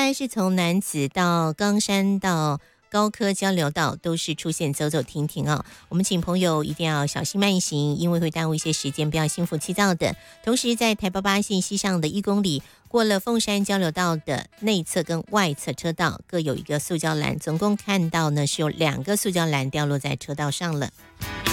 该是从楠梓到冈山到高科交流道都是出现走走停停啊，我们请朋友一定要小心慢行，因为会耽误一些时间，不要心浮气躁的。同时在台88线西上的1公里，过了凤山交流道的内侧跟外侧车道各有一个塑胶栏，总共看到呢是有2个塑胶栏掉落在车道上了。